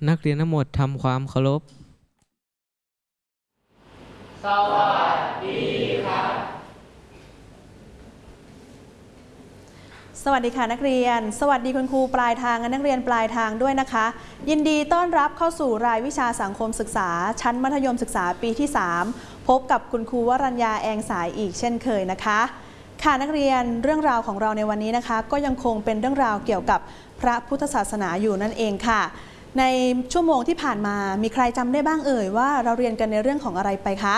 นักเรียนทั้งหมดทำความเคารพสวัสดีครับสวัสดีค่ะนักเรียนสวัสดีคุณครูปลายทางและนักเรียนปลายทางด้วยนะคะยินดีต้อนรับเข้าสู่รายวิชาสังคมศึกษาชั้นมัธยมศึกษาปีที่3พบกับคุณครูวรัญญาแองสายอีกเช่นเคยนะคะค่ะนักเรียนเรื่องราวของเราในวันนี้นะคะก็ยังคงเป็นเรื่องราวเกี่ยวกับพระพุทธศาสนาอยู่นั่นเองค่ะในชั่วโมงที่ผ่านมามีใครจำได้บ้างเอ่ยว่าเราเรียนกันในเรื่องของอะไรไปคะ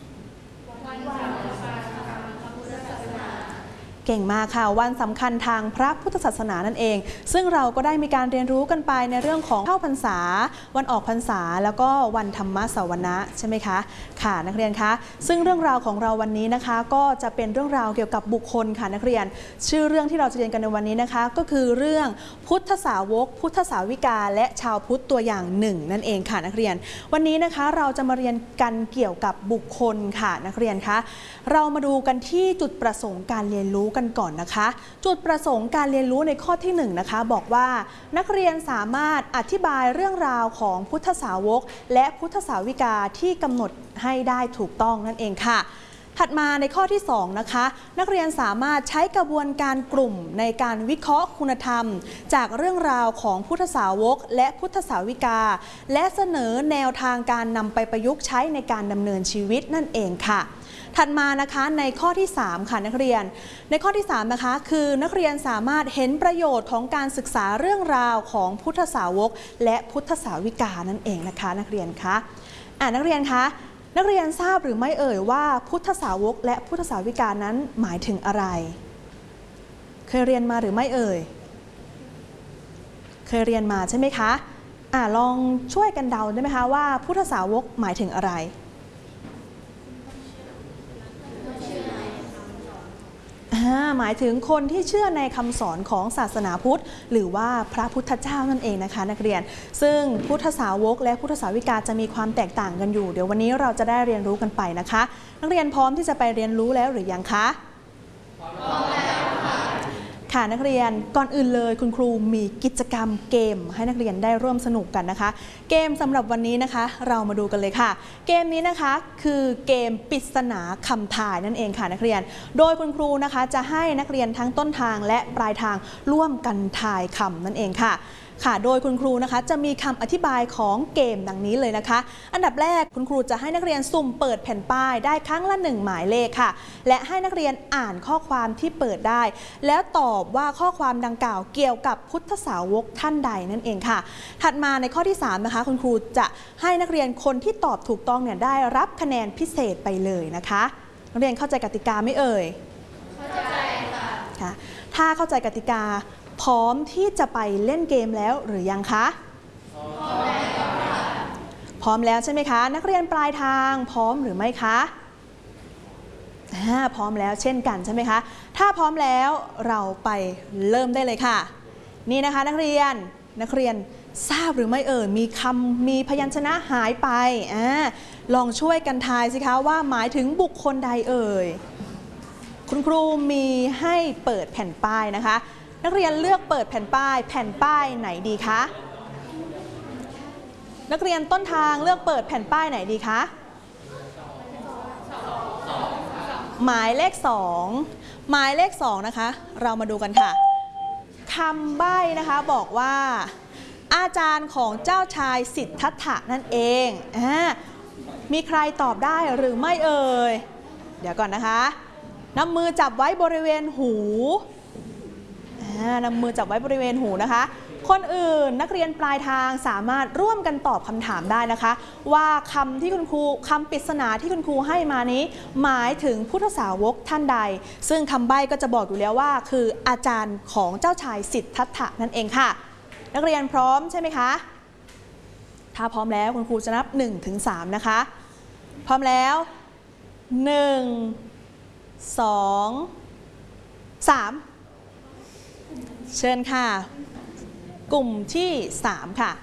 เก่งมากค่ะวันสำคัญทางพระพุทธศาสนานั่นเองซึ่งเราก็ได้มีการเรียนรู้กันไปในเรื่องของเข้าพรรษาวันออกพรรษาแล้วก็วันธรรมสวนะใช่ไหมคะค่ะนักเรียนคะซึ่งเรื่องราวของเราวันนี้นะคะก็จะเป็นเรื่องราวเกี่ยวกับบุคคลค่ะนักเรียนชื่อเรื่องที่เราจะเรียนกันในวันนี้นะคะก็คือเรื่องพุทธสาวกพุทธสาวิกาและชาวพุทธตัวอย่างหนึ่งนั่นเองค่ะนักเรียนวันนี้นะคะเราจะมาเรียนกันเกี่ยวกับบุคคลค่ะนักเรียนคะเรามาดูกันที่จุดประสงค์การเรียนรู้กันก่อนนะคะจุดประสงค์การเรียนรู้ในข้อที่1นะคะบอกว่านักเรียนสามารถอธิบายเรื่องราวของพุทธสาวกและพุทธสาวิกาที่กำหนดให้ได้ถูกต้องนั่นเองค่ะถัดมาในข้อที่2นะคะนักเรียนสามารถใช้กระบวนการกลุ่มในการวิเคราะห์คุณธรรมจากเรื่องราวของพุทธสาวกและพุทธสาวิกาและเสนอแนวทางการนำไปประยุกต์ใช้ในการดำเนินชีวิตนั่นเองค่ะถัดมานะคะในข้อที่3ค่ะนักเรียนในข้อที่3นะคะคือนักเรียนสามารถเห็นประโยชน์ของการศึกษาเรื่องราวของพุทธสาวกและพุทธสาวิกานั่นเองนะคะนักเรียนคะนักเรียนคะนักเรียนทราบหรือไม่เอ่ยว่าพุทธสาวกและพุทธสาวิกานั้นหมายถึงอะไรเคยเรียนมาหรือไม่เอ่ยเคยเรียนมาใช่ไหมคะลองช่วยกันเดาได้ไหมคะว่าพุทธสาวกหมายถึงอะไรหมายถึงคนที่เชื่อในคำสอนของศาสนาพุทธหรือว่าพระพุทธเจ้านั่นเองนะคะนักเรียนซึ่งพุทธสาวกและพุทธสาวิกาจะมีความแตกต่างกันอยู่เดี๋ยววันนี้เราจะได้เรียนรู้กันไปนะคะนักเรียนพร้อมที่จะไปเรียนรู้แล้วหรือยังคะพร้อมแล้วค่ะนักเรียนก่อนอื่นเลยคุณครูมีกิจกรรมเกมให้นักเรียนได้ร่วมสนุกกันนะคะเกมสำหรับวันนี้นะคะเรามาดูกันเลยค่ะเกมนี้นะคะคือเกมปริศนาคำทายนั่นเองค่ะนักเรียนโดยคุณครูนะคะจะให้นักเรียนทั้งต้นทางและปลายทางร่วมกันทายคำนั่นเองค่ะโดยคุณครูนะคะจะมีคำอธิบายของเกมดังนี้เลยนะคะอันดับแรกคุณครูจะให้นักเรียนสุ่มเปิดแผ่นป้ายได้ครั้งละ1หมายเลขค่ะและให้นักเรียนอ่านข้อความที่เปิดได้แล้วตอบว่าข้อความดังกล่าวเกี่ยวกับพุทธสาวกท่านใดนั่นเองค่ะถัดมาในข้อที่3นะคะคุณครูจะให้นักเรียนคนที่ตอบถูกต้องเนี่ยได้รับคะแนนพิเศษไปเลยนะคะนักเรียนเข้าใจกติกาไหมเอ่ยเข้าใจค่ะถ้าเข้าใจกติกาพร้อมที่จะไปเล่นเกมแล้วหรือยังคะพร้อมแล้วค่ะพร้อมแล้วใช่ไหมคะนักเรียนปลายทางพร้อมหรือไม่คะพร้อมแล้วเช่นกันใช่ไหมคะถ้าพร้อมแล้วเราไปเริ่มได้เลยค่ะนี่นะคะนักเรียนทราบหรือไม่เอ่ยมีพยัญชนะหายไปลองช่วยกันทายสิคะว่าหมายถึงบุคคลใดเอ่ยคุณครูมีให้เปิดแผ่นป้ายนะคะนักเรียนเลือกเปิดแผ่นป้ายไหนดีคะนักเรียนต้นทางเลือกเปิดแผ่นป้ายไหนดีคะหมายเลข2หมายเลข2นะคะเรามาดูกันค่ะคำใบ้นะคะบอกว่าอาจารย์ของเจ้าชายสิทธัตถะนั่นเองมีใครตอบได้หรือไม่เอ่ยเดี๋ยวก่อนนะคะนำมือจับไว้บริเวณหูนำมือจับไว้บริเวณหูนะคะคนอื่นนักเรียนปลายทางสามารถร่วมกันตอบคำถามได้นะคะว่าคำที่คุณครูคำปริศนาที่คุณครูให้มานี้หมายถึงพุทธสาวกท่านใดซึ่งคำใบ้ก็จะบอกอยู่แล้วว่าคืออาจารย์ของเจ้าชายสิทธัตถะนั่นเองค่ะนักเรียนพร้อมใช่ไหมคะถ้าพร้อมแล้วคุณครูจะนับ1 ถึง 3นะคะพร้อมแล้ว1 2 3เชิญค่ะกลุ่มที่3ค่ะ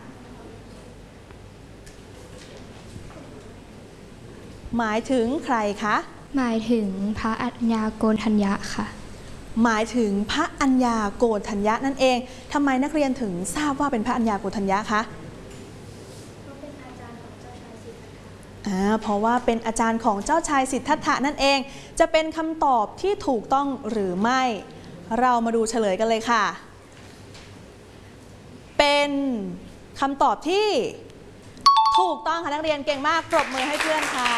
หมายถึงใครคะหมายถึงพระอัญญาโกณทัญญะค่ะหมายถึงพระอัญญาโกณทัญญะนั่นเองทำไมนักเรียนถึงทราบว่าเป็นพระอัญญาโกณทัญญะคะเพราะว่าเป็นอาจารย์ของเจ้าชายสิทธัตถะนั่นเอง จะเป็นคำตอบที่ถูกต้องหรือไม่ เรามาดูเฉลยกันเลยค่ะ เป็นคำตอบที่ถูกต้องค่ะนักเรียนเก่งมากปรบมือให้เพื่อนค่ะ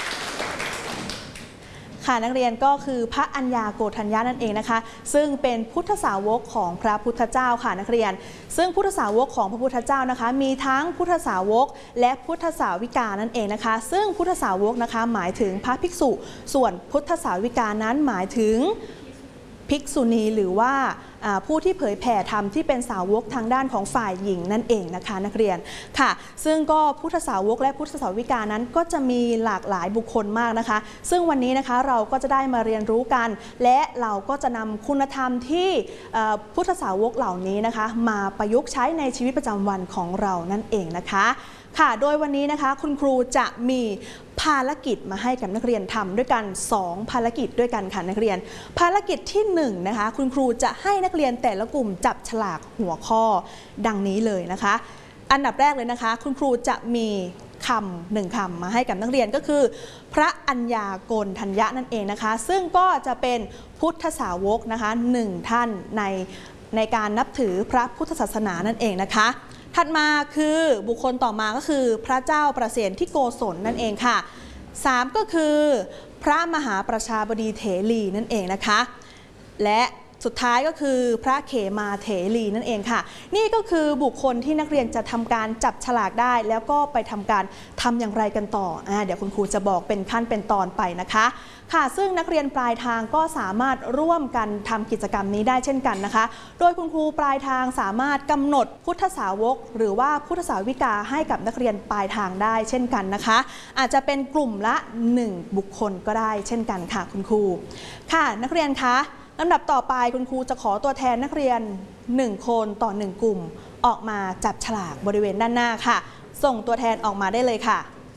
ค่ะนักเรียนก็คือพระอัญญาโกณฑัญญะนั่นเองนะคะซึ่งเป็นพุทธสาวกของพระพุทธเจ้าค่ะนักเรียนซึ่งพุทธสาวกของพระพุทธเจ้านะคะมีทั้งพุทธสาวกและพุทธสาวิกานั่นเองนะคะซึ่งพุทธสาวกนะคะหมายถึงพระภิกษุส่วนพุทธสาวิกานั้นหมายถึงภิกษุณีหรือว่าผู้ที่เผยแผ่ธรรมที่เป็นสาวกทางด้านของฝ่ายหญิงนั่นเองนะคะนักเรียนค่ะซึ่งก็พุทธสาวกและพุทธสาวิกานั้นก็จะมีหลากหลายบุคคลมากนะคะซึ่งวันนี้นะคะเราก็จะได้มาเรียนรู้กันและเราก็จะนำคุณธรรมที่พุทธสาวกเหล่านี้นะคะมาประยุกต์ใช้ในชีวิตประจำวันของเรานั่นเองนะคะค่ะโดยวันนี้นะคะคุณครูจะมีภารกิจมาให้กับนักเรียนทำด้วยกัน2ภารกิจด้วยกันค่ะนักเรียนภารกิจที่1นะคะคุณครูจะให้นักเรียนแต่ละกลุ่มจับฉลากหัวข้อดังนี้เลยนะคะอันดับแรกเลยนะคะคุณครูจะมีคำ1คำมาให้กับนักเรียนก็คือพระอัญญาโกณฑัญญะนั่นเองนะคะซึ่งก็จะเป็นพุทธสาวกนะคะ1ท่านในการนับถือพระพุทธศาสนานั่นเองนะคะถัดมาคือบุคคลต่อมาก็คือพระเจ้าประเสนที่โกศลนั่นเองค่ะ3ก็คือพระมหาประชาบดีเถรีนั่นเองนะคะและสุดท้ายก็คือพระเขมาเถรีนั่นเองค่ะนี่ก็คือบุคคลที่นักเรียนจะทำการจับฉลากได้แล้วก็ไปทำการทำอย่างไรกันต่อเดี๋ยวคุณครูจะบอกเป็นขั้นเป็นตอนไปนะคะค่ะซึ่งนักเรียนปลายทางก็สามารถร่วมกันทำกิจกรรมนี้ได้เช่นกันนะคะโดยคุณครูปลายทางสามารถกำหนดพุทธสาวกหรือว่าพุทธสาวิกาให้กับนักเรียนปลายทางได้เช่นกันนะคะอาจจะเป็นกลุ่มละ1บุคคลก็ได้เช่นกันค่ะคุณครูค่ะนักเรียนคะลำดับต่อไปคุณครูจะขอตัวแทนนักเรียน1คนต่อ1กลุ่มออกมาจับฉลากบริเวณด้านหน้าค่ะส่งตัวแทนออกมาได้เลยค่ะ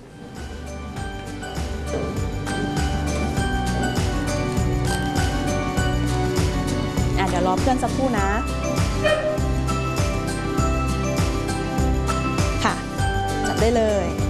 เดี๋ยวรอเพื่อนสักครู่นะค่ะจับได้เลย